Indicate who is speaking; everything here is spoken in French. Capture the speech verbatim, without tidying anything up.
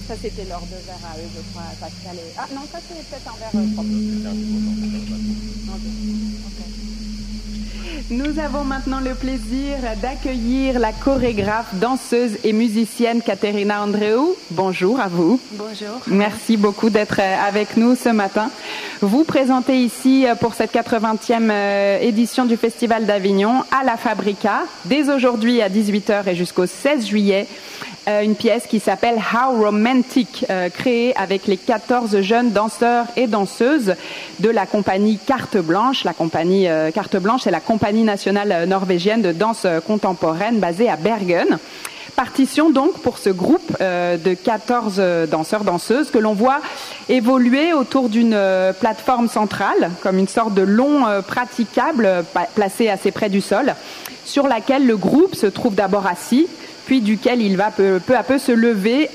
Speaker 1: Ça, c'était leurs deux verres à eux, je crois, Pascal et... Ah non, ça, c'est peut-être un verre propre. Nous avons maintenant le plaisir d'accueillir la chorégraphe, danseuse et musicienne Caterina Andreou. Bonjour à vous.
Speaker 2: Bonjour.
Speaker 1: Merci beaucoup d'être avec nous ce matin. Vous présentez ici pour cette quatre-vingtième édition du Festival d'Avignon à la Fabrica, dès aujourd'hui à dix-huit heures et jusqu'au seize juillet, une pièce qui s'appelle How Romantic, euh, créée avec les quatorze jeunes danseurs et danseuses de la compagnie Carte Blanche. La compagnie euh, Carte Blanche, c'est la compagnie nationale norvégienne de danse contemporaine basée à Bergen. Partition donc pour ce groupe euh, de quatorze danseurs-danseuses que l'on voit évoluer autour d'une euh, plateforme centrale, comme une sorte de long euh, praticable euh, placé assez près du sol, sur laquelle le groupe se trouve d'abord assis, puis duquel il va peu, peu à peu se lever